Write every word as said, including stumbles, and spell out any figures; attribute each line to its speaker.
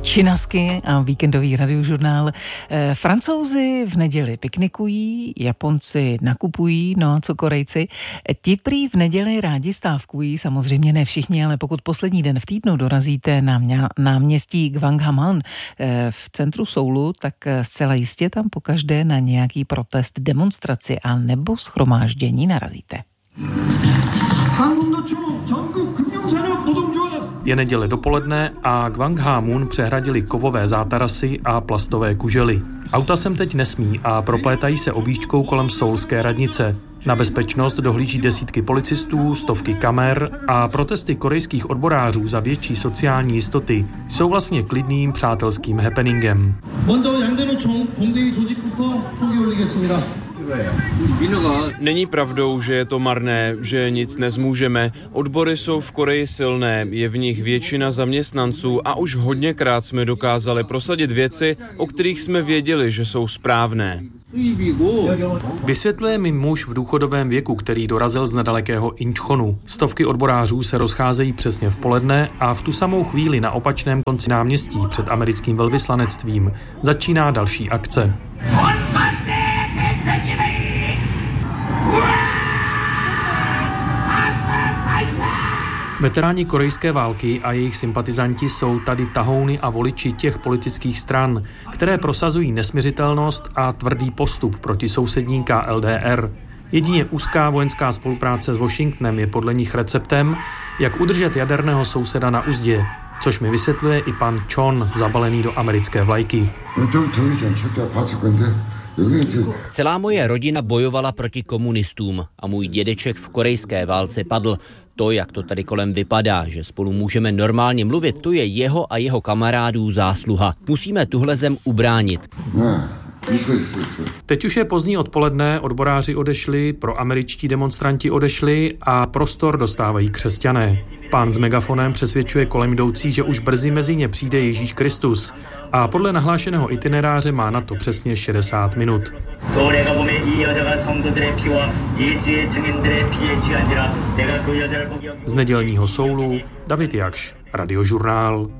Speaker 1: Činasky a víkendový radiožurnál. E, Francouzi v neděli piknikují, Japonci nakupují, no a co Korejci? E, ti prý v neděli rádi stávkují, samozřejmě ne všichni, ale pokud poslední den v týdnu dorazíte na mě, náměstí Gwanghwamun e, v centru Soulu, tak zcela jistě tam pokaždé na nějaký protest, demonstraci a nebo shromáždění narazíte.
Speaker 2: Je neděle dopoledne a Gwanghwamun přehradili kovové zátarasy a plastové kužely. Auta sem teď nesmí a proplétají se objížďkou kolem soulské radnice. Na bezpečnost dohlíží desítky policistů, stovky kamer a protesty korejských odborářů za větší sociální jistoty jsou vlastně klidným přátelským happeningem.
Speaker 3: Není pravdou, že je to marné, že nic nezmůžeme. Odbory jsou v Koreji silné, je v nich většina zaměstnanců a už hodněkrát jsme dokázali prosadit věci, o kterých jsme věděli, že jsou správné.
Speaker 2: Vysvětluje mi muž v důchodovém věku, který dorazil z nedalekého Inchonu. Stovky odborářů se rozcházejí přesně v poledne a v tu samou chvíli na opačném konci náměstí před americkým velvyslanectvím začíná další akce. Veteráni korejské války a jejich sympatizanti jsou tady tahouny a voliči těch politických stran, které prosazují nesmiřitelnost a tvrdý postup proti sousední K L D R. Jedině úzká vojenská spolupráce s Washingtonem je podle nich receptem, jak udržet jaderného souseda na uzdě, což mi vysvětluje i pan Chon, zabalený do americké vlajky.
Speaker 4: Celá moje rodina bojovala proti komunistům a můj dědeček v korejské válce padl. To, jak to tady kolem vypadá, že spolu můžeme normálně mluvit, to je jeho a jeho kamarádů zásluha. Musíme tuhle zem ubránit.
Speaker 2: Teď už je pozdní odpoledne, odboráři odešli, proameričtí demonstranti odešli a prostor dostávají křesťané. Pán s megafonem přesvědčuje kolem jdoucí, že už brzy mezi ně přijde Ježíš Kristus a podle nahlášeného itineráře má na to přesně šedesát minut. Z nedělního Soulu David Jakš, Radiožurnál.